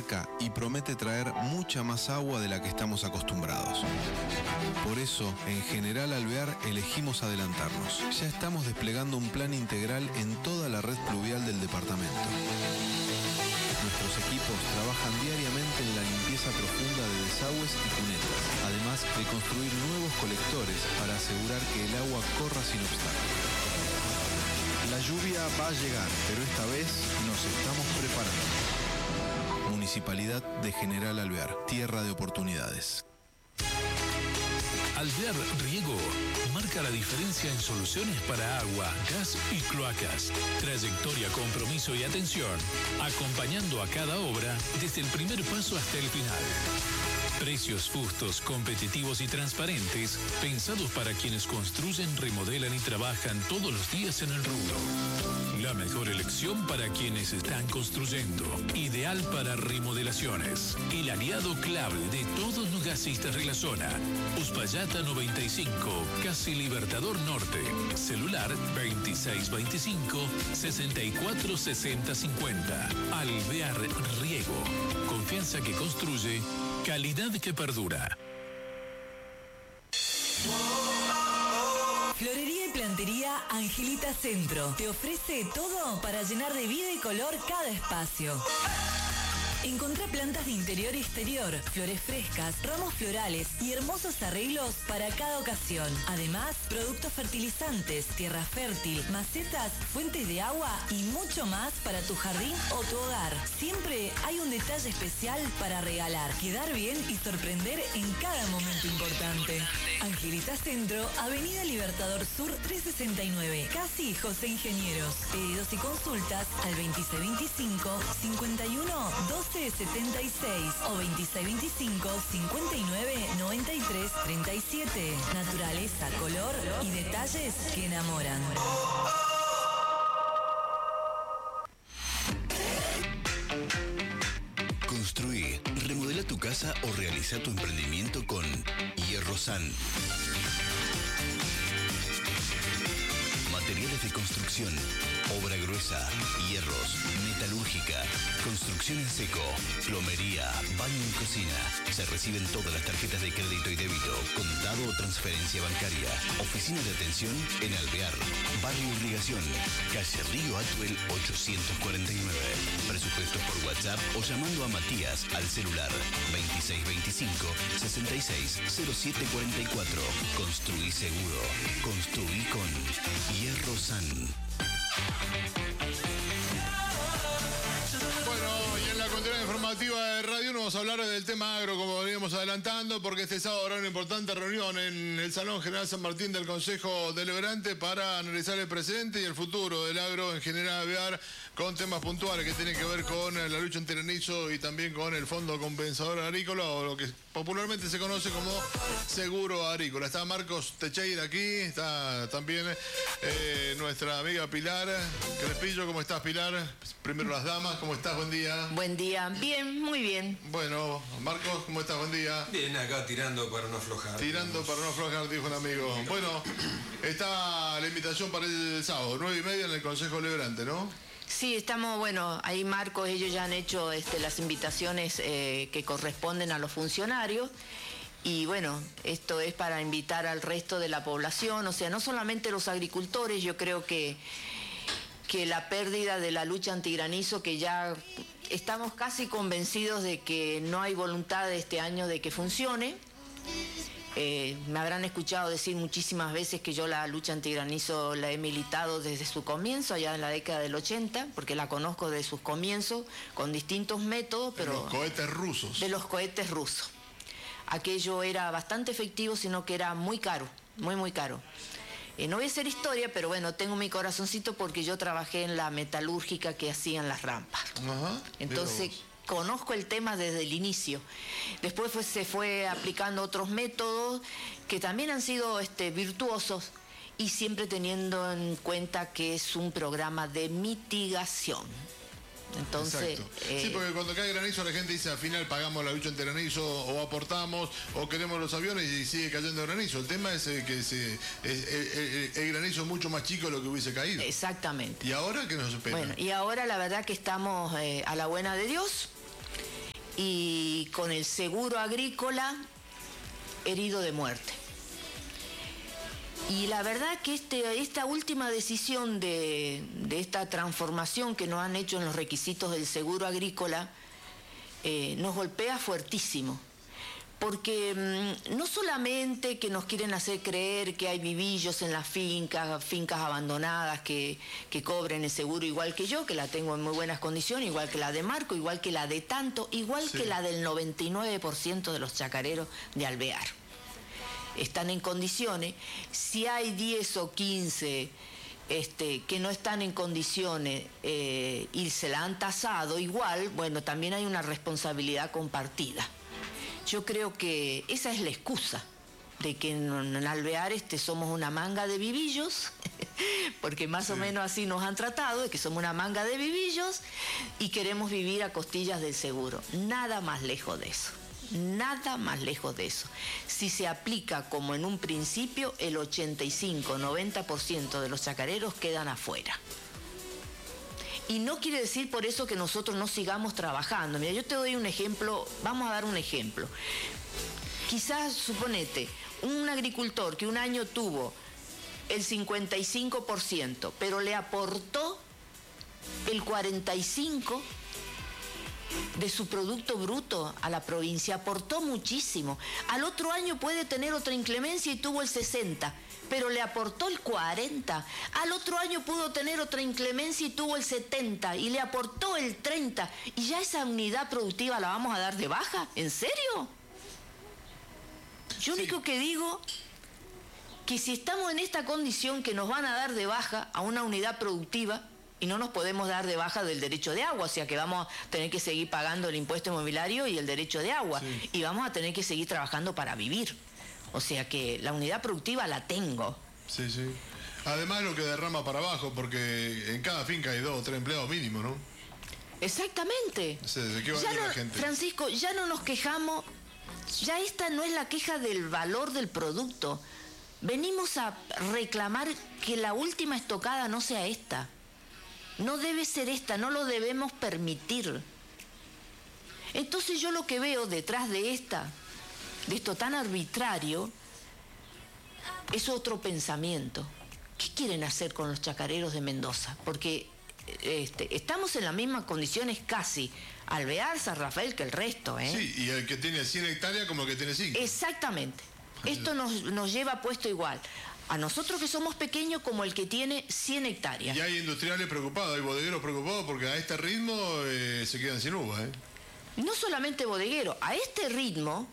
marca y promete traer mucha más agua de la que estamos acostumbrados. Por eso, en General Alvear elegimos adelantarnos. Ya estamos desplegando un plan integral en toda la red pluvial del departamento. Nuestros equipos trabajan diariamente en la limpieza profunda de desagües y cunetas, además de construir nuevos colectores para asegurar que el agua corra sin obstáculos. La lluvia va a llegar, pero esta vez nos estamos preparando. Municipalidad de General Alvear, tierra de oportunidades. Alvear Riego marca la diferencia en soluciones para agua, gas y cloacas. Trayectoria, compromiso y atención, acompañando a cada obra desde el primer paso hasta el final. Precios justos, competitivos y transparentes, pensados para quienes construyen, remodelan y trabajan todos los días en el rubro. La mejor elección para quienes están construyendo. Ideal para remodelaciones. El aliado clave de todos los gasistas de la zona. Uspallata 95, Casi Libertador Norte. Celular 2625-646050. Alvear Riego. Confianza que construye, calidad que perdura. Florería y plantería Angelita Centro te ofrece todo para llenar de vida y color cada espacio. Encontrá plantas de interior y exterior, flores frescas, ramos florales y hermosos arreglos para cada ocasión. Además, productos fertilizantes, tierra fértil, macetas, fuentes de agua y mucho más para tu jardín o tu hogar. Siempre hay un detalle especial para regalar, quedar bien y sorprender en cada momento importante. Angelita Centro, Avenida Libertador Sur 369, Casi José Ingenieros. Pedidos y consultas al 2625 51 12 76 o 2625 59 93 37. Naturaleza, color y detalles que enamoran. Construí, remodela tu casa o realiza tu emprendimiento con Hierrosan. Materiales de construcción, obra gruesa, hierros, metalúrgica, construcción en seco, plomería, baño y cocina. Se reciben todas las tarjetas de crédito y débito, contado o transferencia bancaria. Oficina de atención en Alvear, Barrio Irrigación, calle Río Atuel 849. Presupuestos por WhatsApp o llamando a Matías al celular 2625-660744. Construí seguro. Construí con Hierrosan. Bueno, y en la continuidad informativa de Radio 1 vamos a hablar del tema agro, como veníamos adelantando, porque este sábado habrá una importante reunión en el Salón General San Martín del Consejo Deliberante para analizar el presente y el futuro del agro en General Alvear, con temas puntuales que tienen que ver con la lucha antigranizo y también con el Fondo Compensador Agrícola, o lo que popularmente se conoce como Seguro Agrícola. Está Marcos Teixeira aquí, está también nuestra amiga Pilar Crespillo. ¿Cómo estás, Pilar? Primero las damas, ¿cómo estás? Buen día. Buen día, bien, muy bien. Bueno, Marcos, ¿cómo estás? Buen día. Bien, acá tirando para no aflojar. Tirando para no aflojar, dijo un amigo. Bueno, está la invitación para el sábado, 9:30 en el Consejo Deliberante, ¿no? Sí, estamos, bueno, ahí Marcos, ellos ya han hecho las invitaciones que corresponden a los funcionarios. Y bueno, esto es para invitar al resto de la población, o sea, no solamente los agricultores. Yo creo que la pérdida de la lucha antigranizo, que ya estamos casi convencidos de que no hay voluntad este año de que funcione. Me habrán escuchado decir muchísimas veces que yo la lucha antigranizo la he militado desde su comienzo, allá en la década del 80, porque la conozco de sus comienzos, con distintos métodos, pero... De los cohetes rusos. De los cohetes rusos. Aquello era bastante efectivo, sino que era muy caro, muy, muy caro. No voy a hacer historia, pero bueno, tengo mi corazoncito porque yo trabajé en la metalúrgica que hacían las rampas. Ajá, entonces, conozco el tema desde el inicio. Después se fue aplicando otros métodos que también han sido virtuosos, y siempre teniendo en cuenta que es un programa de mitigación. Entonces, sí, porque cuando cae granizo la gente dice al final pagamos la lucha ante granizo, o aportamos, o queremos los aviones, y sigue cayendo granizo. El tema es que el granizo es mucho más chico de lo que hubiese caído. Exactamente. ¿Y ahora qué nos espera? Bueno, y ahora la verdad que estamos a la buena de Dios. y con el seguro agrícola herido de muerte. Y la verdad que esta última decisión de esta transformación que nos han hecho en los requisitos del seguro agrícola nos golpea fuertísimo. Porque no solamente que nos quieren hacer creer que hay vivillos en las fincas abandonadas que cobren el seguro igual que yo, que la tengo en muy buenas condiciones, igual que la de Marco, igual que la de Tanto, igual que la del 99% de los chacareros de Alvear. Están en condiciones. Si hay 10 o 15 que no están en condiciones y se la han tasado igual, bueno, también hay una responsabilidad compartida. Yo creo que esa es la excusa de que en Alvear somos una manga de vivillos, porque más o menos así nos han tratado, de que somos una manga de vivillos y queremos vivir a costillas del seguro. Nada más lejos de eso. Nada más lejos de eso. Si se aplica como en un principio, el 85-90% de los chacareros quedan afuera. Y no quiere decir por eso que nosotros no sigamos trabajando. Mira, yo te doy un ejemplo, vamos a dar un ejemplo. Quizás, suponete, un agricultor que un año tuvo el 55%, pero le aportó el 45% de su producto bruto a la provincia, aportó muchísimo. Al otro año puede tener otra inclemencia y tuvo el 60%. Pero le aportó el 40%. Al otro año pudo tener otra inclemencia y tuvo el 70%. Y le aportó el 30%. ¿Y ya esa unidad productiva la vamos a dar de baja? ¿En serio? Yo único que digo que si estamos en esta condición que nos van a dar de baja a una unidad productiva y no nos podemos dar de baja del derecho de agua, o sea que vamos a tener que seguir pagando el impuesto inmobiliario y el derecho de agua. Y vamos a tener que seguir trabajando para vivir. O sea que la unidad productiva la tengo. Sí, sí. Además lo que derrama para abajo, porque en cada finca hay 2 o 3 empleados mínimo, ¿no? Exactamente. Sí, ¿de qué va a ir la gente? Francisco, ya no nos quejamos, ya esta no es la queja del valor del producto. Venimos a reclamar que la última estocada no sea esta. No debe ser esta, no lo debemos permitir. Entonces yo lo que veo detrás de esto tan arbitrario, es otro pensamiento. ¿Qué quieren hacer con los chacareros de Mendoza? Porque estamos en las mismas condiciones casi, Alvear, San Rafael, que el resto, ¿eh? Sí, y el que tiene 100 hectáreas como el que tiene 5. Exactamente. Esto nos lleva puesto igual. A nosotros que somos pequeños como el que tiene 100 hectáreas. Y hay industriales preocupados, hay bodegueros preocupados porque a este ritmo se quedan sin uva, ¿eh? No solamente bodegueros, a este ritmo,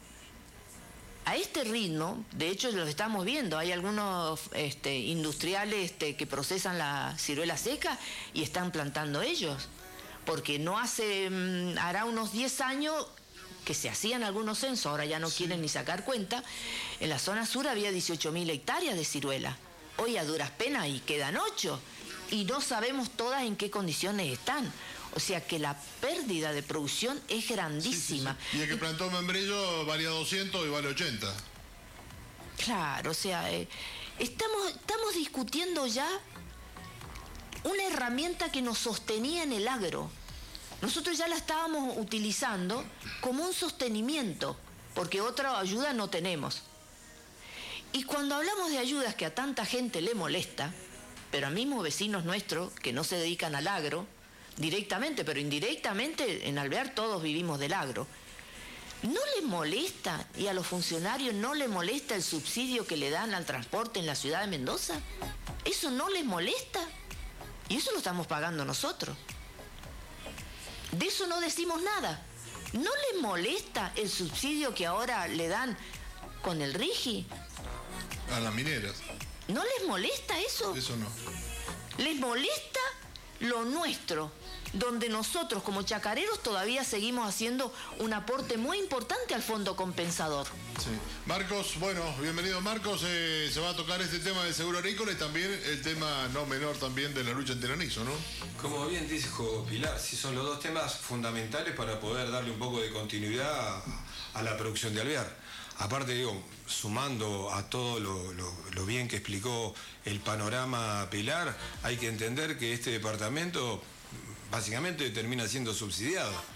de hecho los estamos viendo, hay algunos industriales que procesan la ciruela seca y están plantando ellos, porque no hará unos 10 años que se hacían algunos censos, ahora ya no quieren ni sacar cuenta, en la zona sur había 18.000 hectáreas de ciruela, hoy a duras penas y quedan 8, y no sabemos todas en qué condiciones están. O sea que la pérdida de producción es grandísima. Sí. Y el que plantó membrillo valía 200 y vale 80. Claro, o sea, estamos discutiendo ya una herramienta que nos sostenía en el agro. Nosotros ya la estábamos utilizando como un sostenimiento, porque otra ayuda no tenemos. Y cuando hablamos de ayudas que a tanta gente le molesta, pero a mismos vecinos nuestros que no se dedican al agro, directamente, pero indirectamente en Alvear todos vivimos del agro. ¿No les molesta, y a los funcionarios no les molesta el subsidio que le dan al transporte en la ciudad de Mendoza? ¿Eso no les molesta? Y eso lo estamos pagando nosotros. De eso no decimos nada. ¿No les molesta el subsidio que ahora le dan con el RIGI? A las mineras. ¿No les molesta eso? Eso no. Les molesta lo nuestro, donde nosotros como chacareros todavía seguimos haciendo un aporte muy importante al fondo compensador. Sí. Marcos, bueno, bienvenido Marcos, se va a tocar este tema del seguro agrícola y también el tema no menor también de la lucha antirranizo, ¿no? Como bien dijo Pilar, sí son los 2 temas fundamentales para poder darle un poco de continuidad a la producción de Alvear. Aparte, digo, sumando a todo lo bien que explicó el panorama Pilar, hay que entender que este departamento básicamente termina siendo subsidiado.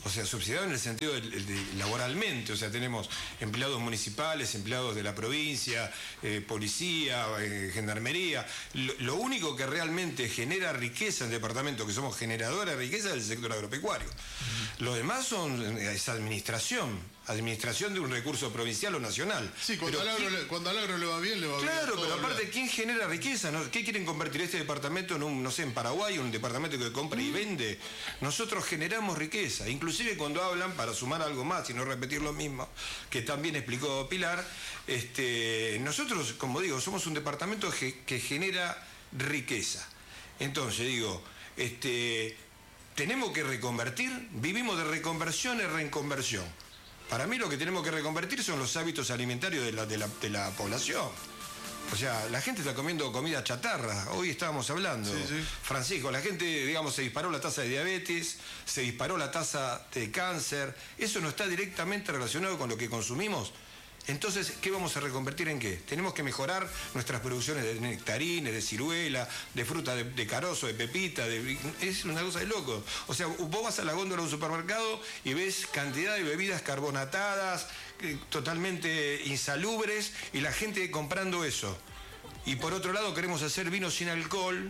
O sea, subsidiado en el sentido de laboralmente, o sea, tenemos empleados municipales, empleados de la provincia, policía, gendarmería. Lo único que realmente genera riqueza en el departamento, que somos generadores de riqueza, es el sector agropecuario. Lo demás es administración de un recurso provincial o nacional. Sí, cuando al agro le va bien, le va bien. Claro, pero aparte, ¿quién genera riqueza? ¿Qué quieren convertir este departamento en un, no sé, en Paraguay, un departamento que compra y vende? Nosotros generamos riqueza. Inclusive cuando hablan, para sumar algo más y no repetir lo mismo, que también explicó Pilar, nosotros, como digo, somos un departamento que genera riqueza. Entonces, digo, tenemos que reconvertir, vivimos de reconversión y reinconversión. Para mí lo que tenemos que reconvertir son los hábitos alimentarios de la población. O sea, la gente está comiendo comida chatarra. Hoy estábamos hablando, Francisco, la gente, digamos, se disparó la tasa de diabetes, se disparó la tasa de cáncer. Eso no está directamente relacionado con lo que consumimos. Entonces, ¿qué vamos a reconvertir en qué? Tenemos que mejorar nuestras producciones de nectarines, de ciruela, de fruta de carozo, de pepita. Es una cosa de loco. O sea, vos vas a la góndola de un supermercado y ves cantidad de bebidas carbonatadas, totalmente insalubres, y la gente comprando eso. Y por otro lado queremos hacer vino sin alcohol.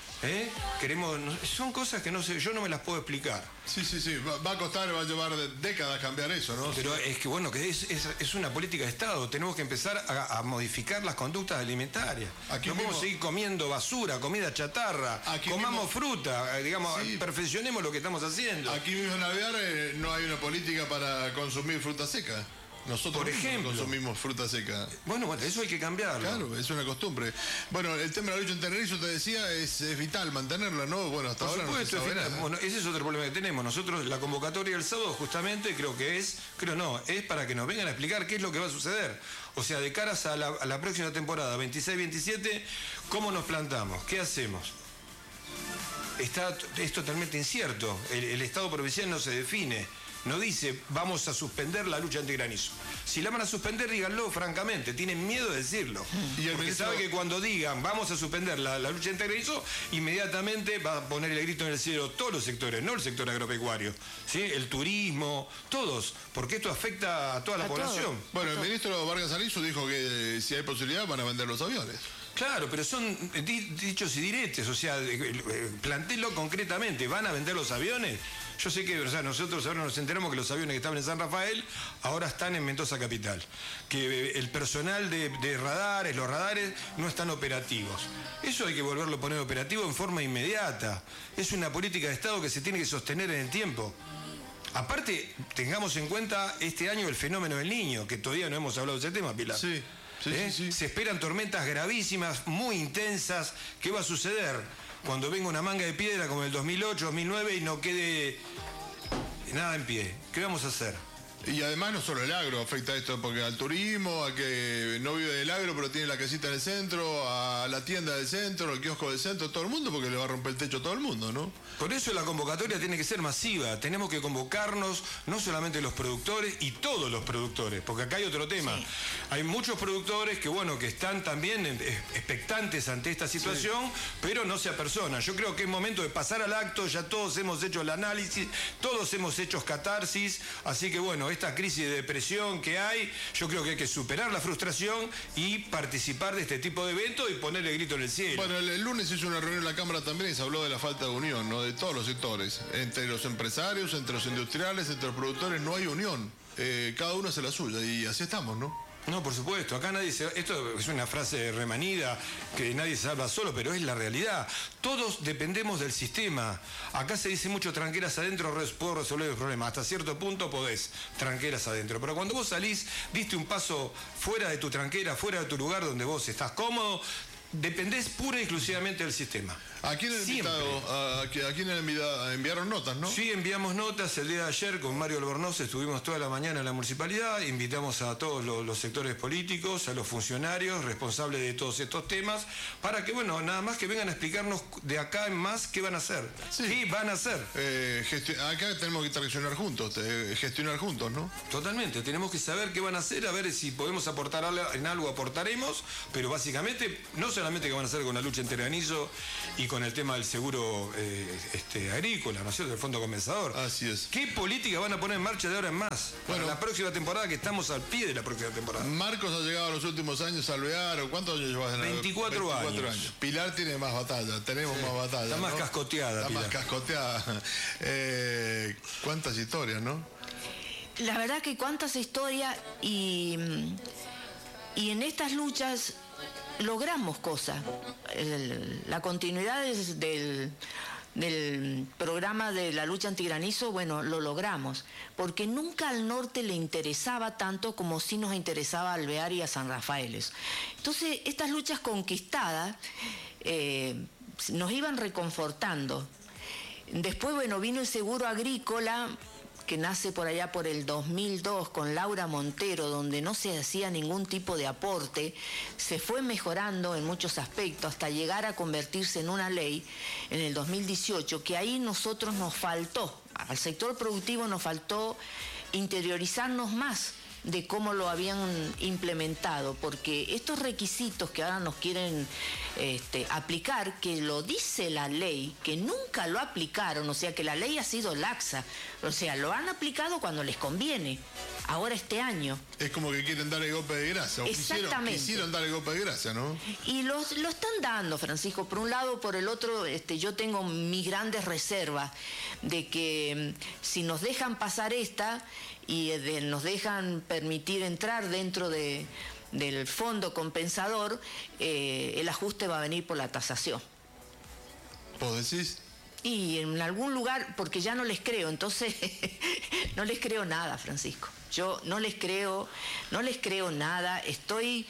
Son cosas que no sé, yo no me las puedo explicar. Sí. Va a costar, va a llevar décadas cambiar eso, ¿no? Pero es que bueno, que es una política de Estado. Tenemos que empezar a modificar las conductas alimentarias. No podemos seguir comiendo basura, comida chatarra. Comamos fruta, digamos, perfeccionemos lo que estamos haciendo. Aquí mismo en Alvear no hay una política para consumir fruta seca. Nosotros, por ejemplo, consumimos fruta seca. Bueno, eso hay que cambiarlo. Claro, es una costumbre. Bueno, el tema de la lucha en Tenerife, te decía, es vital mantenerla, ¿no? Bueno, hasta ahora no se sabe nada. Bueno, ese es otro problema que tenemos. Nosotros, la convocatoria del sábado, justamente, es para que nos vengan a explicar qué es lo que va a suceder. O sea, de caras a la próxima temporada, 26-27, ¿cómo nos plantamos? ¿Qué hacemos? Es totalmente incierto. El Estado provincial no se define. No dice, vamos a suspender la lucha antigranizo. Si la van a suspender, díganlo francamente. Tienen miedo de decirlo. Porque sabe que cuando digan, vamos a suspender la lucha antigranizo, inmediatamente va a poner el grito en el cielo todos los sectores, no el sector agropecuario, ¿sí? El turismo, todos. Porque esto afecta a toda la población. Bueno, el ministro Vargas Aliso dijo que si hay posibilidad van a vender los aviones. Claro, pero son dichos y diretes, o sea, plantélo concretamente, ¿van a vender los aviones? Yo sé que, o sea, nosotros ahora nos enteramos que los aviones que estaban en San Rafael ahora están en Mendoza Capital, que el personal de radares, los radares no están operativos. Eso hay que volverlo a poner operativo en forma inmediata. Es una política de Estado que se tiene que sostener en el tiempo. Aparte, tengamos en cuenta este año el fenómeno del Niño, que todavía no hemos hablado de ese tema, Pilar. Sí. Se esperan tormentas gravísimas, muy intensas. ¿Qué va a suceder cuando venga una manga de piedra como el 2008, 2009 y no quede nada en pie? ¿Qué vamos a hacer? Y además no solo el agro afecta esto, porque al turismo, a que no vive del agro pero tiene la casita en el centro, a la tienda del centro, al kiosco del centro, todo el mundo, porque le va a romper el techo a todo el mundo, ¿no? Por eso la convocatoria tiene que ser masiva. Tenemos que convocarnos no solamente los productores y todos los productores, porque acá hay otro tema. Sí. Hay muchos productores que están también expectantes ante esta situación, pero no se apersonan. Yo creo que es momento de pasar al acto, ya todos hemos hecho el análisis, todos hemos hecho catarsis, así que bueno, esta crisis de depresión que hay, yo creo que hay que superar la frustración y participar de este tipo de eventos y poner el grito en el cielo. Bueno, el lunes se hizo una reunión en la Cámara también y se habló de la falta de unión, ¿no? De todos los sectores, entre los empresarios, entre los industriales, entre los productores, no hay unión. Cada uno hace la suya y así estamos, ¿no? No, por supuesto, acá nadie esto es una frase remanida, que nadie se salva solo, pero es la realidad. Todos dependemos del sistema. Acá se dice mucho tranqueras adentro, puedo resolver el problema. Hasta cierto punto podés, tranqueras adentro. Pero cuando vos salís, diste un paso fuera de tu tranquera, fuera de tu lugar donde vos estás cómodo, dependés pura y exclusivamente del sistema. ¿A quién enviaron notas, no? Sí, enviamos notas. El día de ayer con Mario Albornoz estuvimos toda la mañana en la municipalidad, invitamos a todos los sectores políticos, a los funcionarios responsables de todos estos temas, para que, bueno, nada más que vengan a explicarnos de acá en más qué van a hacer. Sí. ¿Qué van a hacer? Acá tenemos que gestionar juntos, ¿no? Totalmente, tenemos que saber qué van a hacer, a ver si podemos aportar en algo, aportaremos, pero básicamente, no solamente qué van a hacer con la lucha antigranizo y con el tema del seguro agrícola, ¿no es cierto?, del fondo compensador. Así es. ¿Qué políticas van a poner en marcha de ahora en más? Bueno, para la próxima temporada, que estamos al pie de la próxima temporada. Marcos ha llegado en los últimos años a Alvear. ¿Cuántos años llevas en 24 años. Pilar tiene más batalla, tenemos más batalla. Está más cascoteada. Está más cascoteada. ¿Cuántas historias, no? La verdad que cuántas historias y en estas luchas logramos cosas. La continuidad del programa de la lucha antigranizo, bueno, lo logramos, porque nunca al norte le interesaba tanto como sí nos interesaba a Alvear y a San Rafael. Entonces, estas luchas conquistadas nos iban reconfortando. Después, bueno, vino el seguro agrícola, que nace por allá por el 2002 con Laura Montero, donde no se hacía ningún tipo de aporte, se fue mejorando en muchos aspectos hasta llegar a convertirse en una ley en el 2018, que ahí nosotros nos faltó, al sector productivo nos faltó interiorizarnos más de cómo lo habían implementado, porque estos requisitos que ahora nos quieren aplicar, que lo dice la ley, que nunca lo aplicaron, o sea que la ley ha sido laxa, o sea, lo han aplicado cuando les conviene, ahora este año. Es como que quieren dar el golpe de gracia, o quisieron dar el golpe de gracia, ¿no? Y lo están dando, Francisco, por un lado, por el otro, yo tengo mis grandes reservas de que si nos dejan pasar esta y nos dejan permitir entrar dentro del fondo compensador, el ajuste va a venir por la tasación. ¿Vos decís? Y en algún lugar, porque ya no les creo, entonces no les creo nada, Francisco. Yo no les creo nada, estoy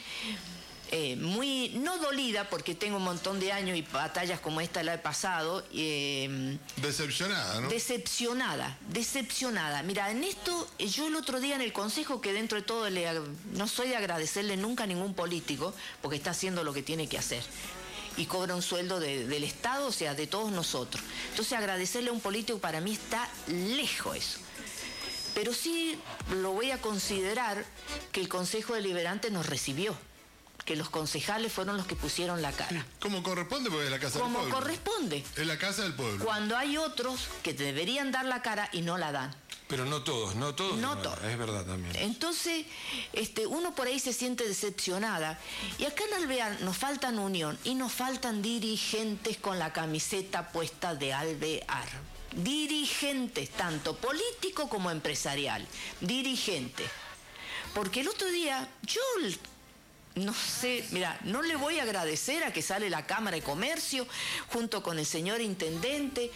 muy, no dolida, porque tengo un montón de años y batallas como esta la he pasado. Decepcionada, ¿no? Decepcionada. Mira, en esto, yo el otro día en el consejo, que dentro de todo no soy de agradecerle nunca a ningún político, porque está haciendo lo que tiene que hacer. Y cobra un sueldo del Estado, o sea, de todos nosotros. Entonces, agradecerle a un político para mí está lejos eso. Pero sí lo voy a considerar que el Consejo Deliberante nos recibió, que los concejales fueron los que pusieron la cara. Como corresponde, porque es la casa del pueblo. Como corresponde. Es la casa del pueblo. Cuando hay otros que deberían dar la cara y no la dan. Pero no todos. No todos. Es verdad también. Entonces, uno por ahí se siente decepcionada. Y acá en Alvear nos faltan unión y nos faltan dirigentes con la camiseta puesta de Alvear. Dirigentes, tanto político como empresarial. Dirigentes. Porque el otro día, yo no sé, mira, no le voy a agradecer a que sale la Cámara de Comercio junto con el señor intendente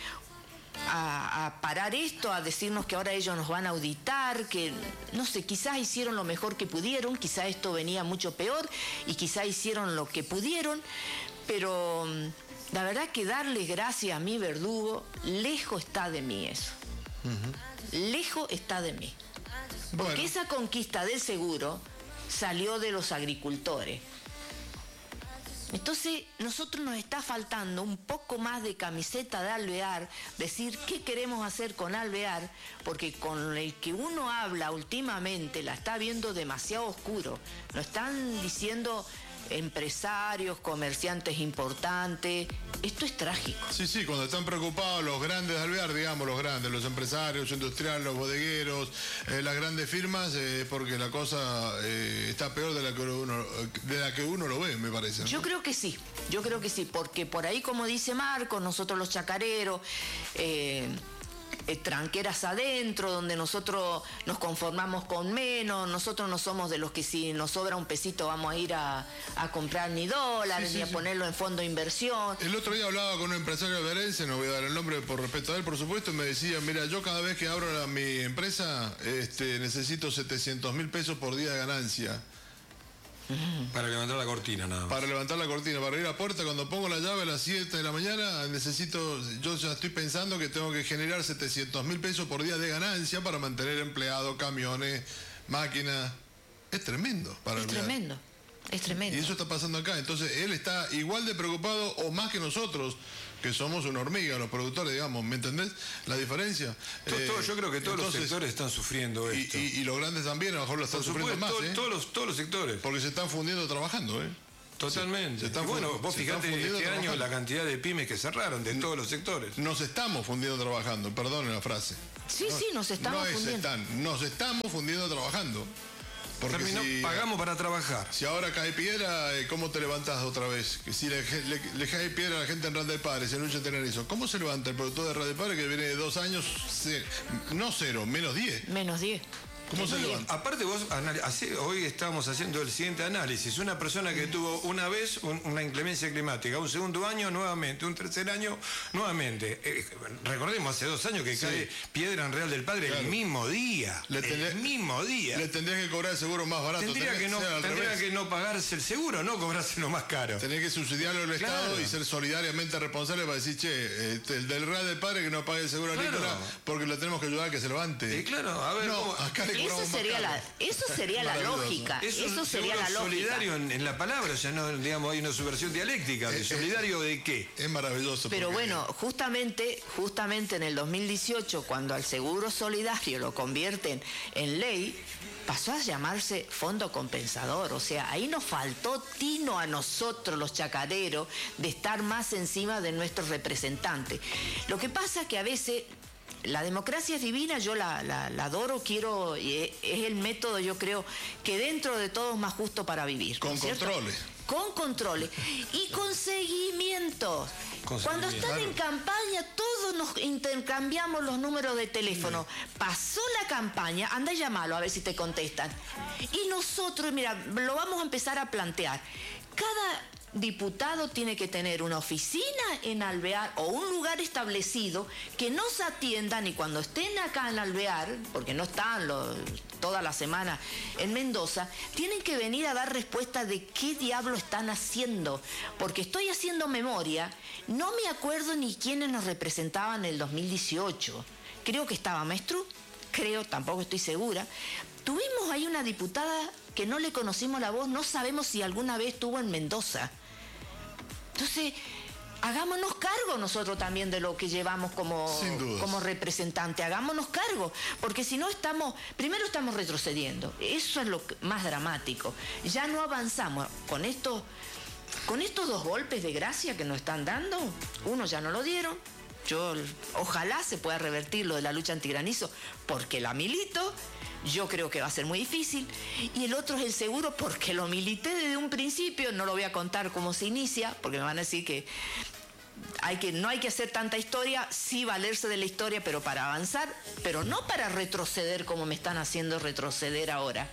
a parar esto, a decirnos que ahora ellos nos van a auditar, que no sé, quizás hicieron lo mejor que pudieron, quizás esto venía mucho peor y quizás hicieron lo que pudieron, pero la verdad que darle gracias a mi verdugo, lejos está de mí eso. Lejos está de mí. Porque esa conquista del seguro salió de los agricultores. Entonces, nosotros nos está faltando un poco más de camiseta de Alvear, decir qué queremos hacer con Alvear, porque con el que uno habla últimamente la está viendo demasiado oscuro. Nos están diciendo empresarios, comerciantes importantes. Esto es trágico. Sí, cuando están preocupados los grandes de Alvear, digamos, los grandes, los empresarios, los industriales, los bodegueros, las grandes firmas, porque la cosa está peor de la que uno lo ve, me parece, ¿no? Yo creo que sí, porque por ahí, como dice Marco, nosotros los chacareros, tranqueras adentro, donde nosotros nos conformamos con menos, nosotros no somos de los que si nos sobra un pesito vamos a ir a comprar ni dólares, ni a ponerlo en fondo de inversión. El otro día hablaba con un empresario alvearense, no voy a dar el nombre por respeto a él, por supuesto, y me decía, mira, yo cada vez que abro mi empresa necesito 700.000 pesos por día de ganancia. Para levantar la cortina, nada más. Para levantar la cortina, para abrir la puerta, cuando pongo la llave a las 7 de la mañana, yo ya estoy pensando que tengo que generar 700.000 pesos por día de ganancia para mantener empleados, camiones, máquinas. Es tremendo para Es tremendo. Y eso está pasando acá. Entonces, él está igual de preocupado o más que nosotros, que somos una hormiga, los productores, digamos, ¿me entendés? La diferencia. Yo creo que todos los sectores están sufriendo esto. Y los grandes también, a lo mejor lo están sufriendo más. Todos los sectores. Porque se están fundiendo trabajando, Totalmente. Y bueno, vos fijate este año la cantidad de pymes que cerraron de todos los sectores. Nos estamos fundiendo trabajando, perdonen la frase. Sí, nos estamos fundiendo. Nos estamos fundiendo trabajando. Porque si pagamos para trabajar. Si ahora cae piedra, ¿cómo te levantás otra vez? Que si le cae piedra a la gente en Rad del Padre, se lucha a tener eso. ¿Cómo se levanta el productor de Rad del Padre que viene de 2 años, no 0, menos 10? Menos 10. ¿Cómo se levanta? Aparte vos, hoy estamos haciendo el siguiente análisis. Una persona que tuvo una vez una inclemencia climática, un segundo año nuevamente, un tercer año nuevamente. Recordemos, hace 2 años que cae piedra en Real del Padre el mismo día. El mismo día. Le tendrías que cobrar el seguro más barato. Tendría que no pagarse el seguro, no cobrárselo más caro. Tenés que subsidiarlo al Estado y ser solidariamente responsable para decir, el del Real del Padre que no pague el seguro agrícola porque lo tenemos que ayudar a que se levante. Claro, a ver, acá eso sería la lógica. Eso sería la lógica. Solidario en la palabra, o sea, no, digamos, hay una subversión dialéctica. ¿Solidario de qué? Es maravilloso. Pero bueno, justamente en el 2018, cuando al seguro solidario lo convierten en ley, pasó a llamarse Fondo Compensador. O sea, ahí nos faltó tino a nosotros, los chacareros, de estar más encima de nuestros representantes. Lo que pasa es que a veces la democracia es divina, yo la adoro, quiero, y es el método, yo creo, que dentro de todo es más justo para vivir. Con controles. Con controles y con seguimiento. Cuando están en campaña, todos nos intercambiamos los números de teléfono. Pasó la campaña, anda y llámalo a ver si te contestan. Y nosotros, mira, lo vamos a empezar a plantear. Cada diputado tiene que tener una oficina en Alvear o un lugar establecido que nos atiendan, y cuando estén acá en Alvear, porque no están toda la semana en Mendoza, tienen que venir a dar respuesta de qué diablo están haciendo, porque estoy haciendo memoria, no me acuerdo ni quiénes nos representaban en el 2018, creo que estaba Maestro, tampoco estoy segura. Tuvimos ahí una diputada que no le conocimos la voz, no sabemos si alguna vez estuvo en Mendoza. Entonces, hagámonos cargo nosotros también de lo que llevamos como representante, hagámonos cargo, porque si no primero estamos retrocediendo, eso es lo más dramático, ya no avanzamos con estos 2 golpes de gracia que nos están dando, uno ya no lo dieron, ojalá se pueda revertir lo de la lucha antigranizo, porque la milito. Yo creo que va a ser muy difícil. Y el otro es el seguro, porque lo milité desde un principio. No lo voy a contar cómo se inicia, porque me van a decir que no hay que hacer tanta historia, sí valerse de la historia, pero para avanzar, pero no para retroceder como me están haciendo retroceder ahora.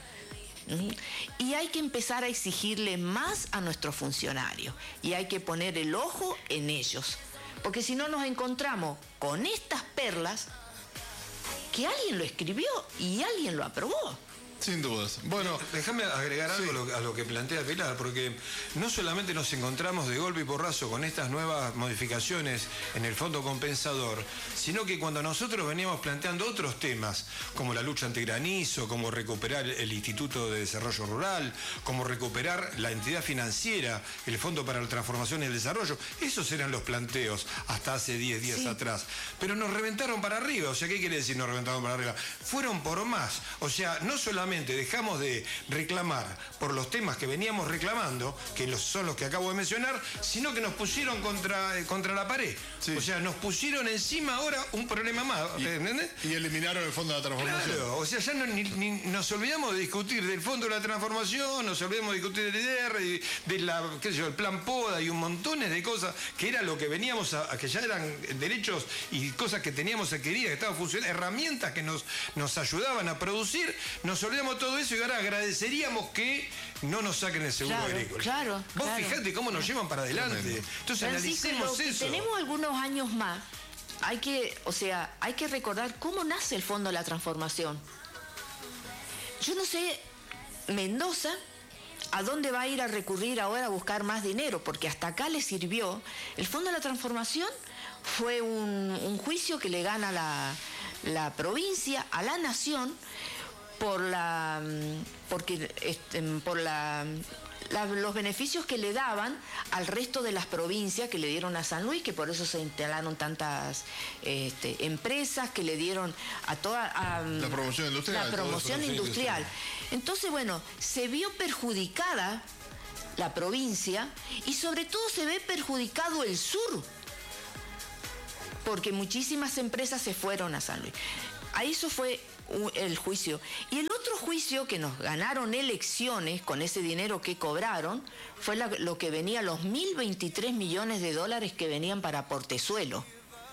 Y hay que empezar a exigirle más a nuestros funcionarios. Y hay que poner el ojo en ellos. Porque si no nos encontramos con estas perlas que alguien lo escribió y alguien lo aprobó. Sin dudas. Bueno, déjame agregar algo a lo que plantea Pilar, porque no solamente nos encontramos de golpe y porrazo con estas nuevas modificaciones en el fondo compensador, sino que cuando nosotros veníamos planteando otros temas, como la lucha antigranizo, como recuperar el Instituto de Desarrollo Rural, como recuperar la entidad financiera, el Fondo para la Transformación y el Desarrollo, esos eran los planteos hasta hace 10 días atrás. Pero nos reventaron para arriba. O sea, ¿qué quiere decir nos reventaron para arriba? Fueron por más. O sea, no solamente dejamos de reclamar por los temas que veníamos reclamando, que son los que acabo de mencionar, sino que nos pusieron contra la pared. Sí. O sea, nos pusieron encima ahora un problema más. Y eliminaron el Fondo de la Transformación. Claro, o sea, ya nos olvidamos de discutir del Fondo de la Transformación, nos olvidamos de discutir del IDR, el plan PODA y un montón de cosas que era lo que veníamos que ya eran derechos y cosas que teníamos adquiridas, que estaban funcionando, herramientas que nos ayudaban a producir. Nos olvidamos todo eso y ahora agradeceríamos que no nos saquen el seguro agrícola. Claro. Vos fijate cómo nos llevan para adelante. Entonces analicemos eso. Tenemos algunos años más. Hay que recordar cómo nace el Fondo de la Transformación. Yo no sé, Mendoza, ¿a dónde va a ir a recurrir ahora a buscar más dinero? Porque hasta acá le sirvió. El Fondo de la Transformación fue un juicio que le gana la provincia a la nación por los beneficios que le daban al resto de las provincias que le dieron a San Luis, que por eso se instalaron tantas empresas, que le dieron a toda la promoción industrial. Entonces, bueno, se vio perjudicada la provincia, y sobre todo se ve perjudicado el sur, porque muchísimas empresas se fueron a San Luis. Ahí eso fue el juicio. Y el otro juicio que nos ganaron elecciones con ese dinero que cobraron fue lo que venía, los 1.023 millones de dólares que venían para Portezuelo.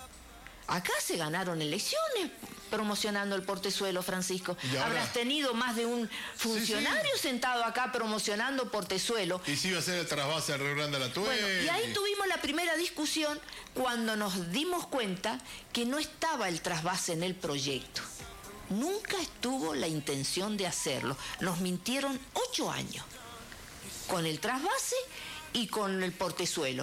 Acá se ganaron elecciones promocionando el Portezuelo, Francisco. Habrás tenido más de un funcionario sentado acá promocionando Portezuelo. Y si iba a ser el trasvase al Río Grande a la Tuelle. Bueno, y ahí tuvimos la primera discusión cuando nos dimos cuenta que no estaba el trasvase en el proyecto. Nunca estuvo la intención de hacerlo. Nos mintieron 8 años con el trasvase y con el Portezuelo.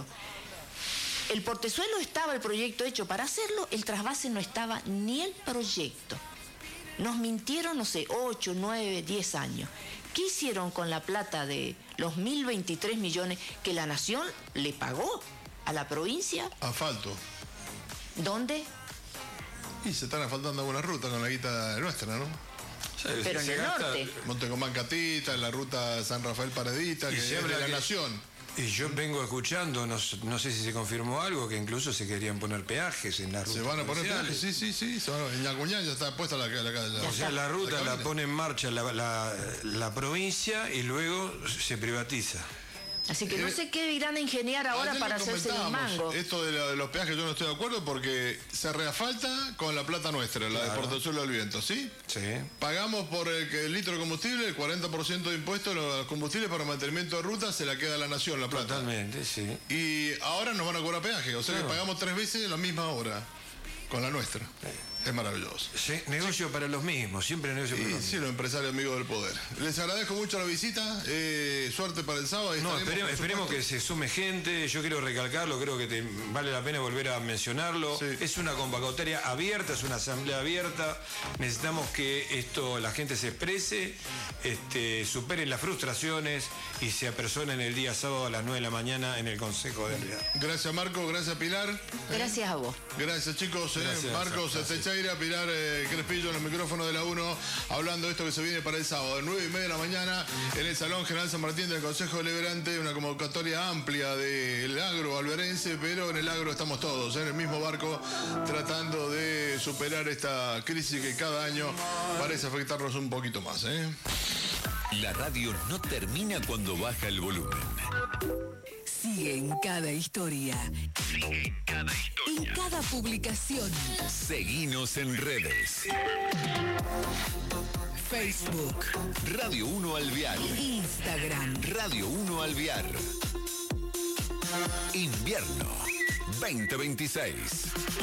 El Portezuelo estaba el proyecto hecho para hacerlo, el trasvase no estaba ni el proyecto. Nos mintieron, no sé, 8, 9, 10 años. ¿Qué hicieron con la plata de los 1.023 millones que la Nación le pagó a la provincia? Asfalto. ¿Dónde? Y se están asfaltando algunas rutas con la guita nuestra, ¿no? Pero en el norte. Montecomán Catita, en la ruta San Rafael Paredita, que es de la Nación. Y yo vengo escuchando, no sé si se confirmó algo, que incluso se querían poner peajes en la ruta. ¿Se van a poner peajes? Sí. En Ñacuñán ya está puesta la O sea, la ruta la pone en marcha la provincia y luego se privatiza. Así que no sé qué irán a ingeniar ahora para hacerse un mango. Esto de los peajes yo no estoy de acuerdo porque se reasfalta con la plata nuestra, la de Portezuelo del Viento, ¿sí? Sí. Pagamos por el litro de combustible, el 40% de impuestos a los combustibles para mantenimiento de ruta, se la queda a la Nación la plata. Totalmente, sí. Y ahora nos van a cobrar peaje, o sea que pagamos 3 veces la misma hora con la nuestra. Es maravilloso. Sí, negocio para los mismos, siempre negocio para los mismos. Sí, los empresarios amigos del poder. Les agradezco mucho la visita, suerte para el sábado. No, esperemos que se sume gente, yo quiero recalcarlo, creo que vale la pena volver a mencionarlo. Sí. Es una convocatoria abierta, es una asamblea abierta, necesitamos que la gente se exprese, superen las frustraciones y se apersonen el día sábado a las 9 de la mañana en el Consejo de Alvear. Gracias Marco, gracias Pilar. Gracias a vos. Gracias chicos, gracias, Marcos Techaira, Pilar Crespillo en los micrófonos de la 1, hablando de esto que se viene para el sábado, 9:30 de la mañana, en el Salón General San Martín del Consejo Deliberante, una convocatoria amplia del agro alverense, pero en el agro estamos todos, en el mismo barco, tratando de superar esta crisis que cada año parece afectarnos un poquito más. La radio no termina cuando baja el volumen. Sigue en cada historia. En cada publicación. Seguinos en redes. Facebook. Radio 1 Alvear. Instagram. Radio 1 Alvear. Invierno 2026.